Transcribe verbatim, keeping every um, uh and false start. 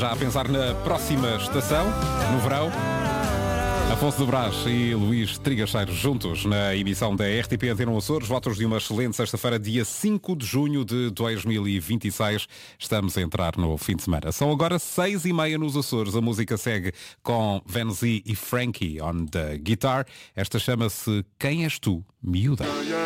já a pensar na próxima estação, no verão. Afonso de Brás e Luís Trigacheiro juntos na emissão da R T P Antena Açores. Votos de uma excelente sexta-feira, dia cinco de junho de dois mil e vinte e seis. Estamos a entrar no fim de semana. São agora seis e meia nos Açores. A música segue com Vanzi e Frankie on the guitar. Esta chama-se Quem És Tu, Miúda.